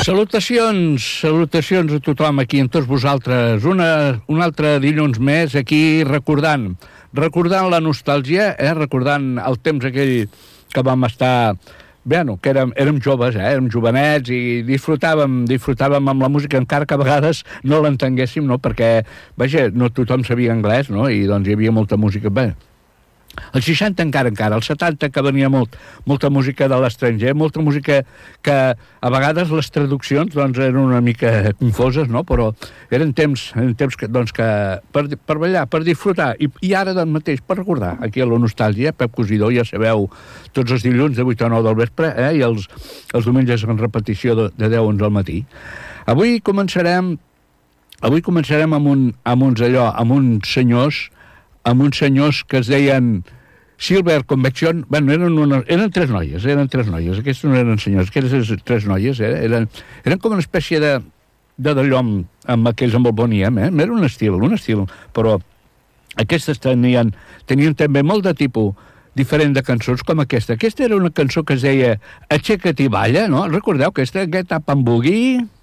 Salutacions a tothom aquí, a tots vosaltres. Un altre dilluns més aquí recordant la nostàlgia, recordant el temps aquell que vam estar... Bueno, que érem joves, érem jovenets i disfrutàvem amb la música, encara que a vegades no l'entenguéssim, no? Perquè, vaja, no tothom sabia anglès, no? I doncs hi havia molta música. Bé, als 60 encara, als 70 que venia molta música de l'estranger, molta música que a vegades les traduccions doncs eren una mica confoses, no? Però eren temps que, doncs, que per ballar, per disfrutar, i ara del mateix, per recordar, aquí a la nostàlgia, Pep Cosidó, ja sabeu, tots els dilluns de 8 a 9 del vespre, i els diumenges en repetició de 10 a 11 al matí. Avui començarem amb uns senyors que es deien Silver Convection. Bueno, eren tres noies. Aquestes no eren senyors, aquestes tres noies eren com una espècie de d'allò amb aquells amb el Boniem, era un estil, però aquestes tenien també molt de tipus diferent de cançons com aquesta. Aquesta era una cançó que es deia Aixeca't i balla, no? Recordeu aquesta? Get up and boogie?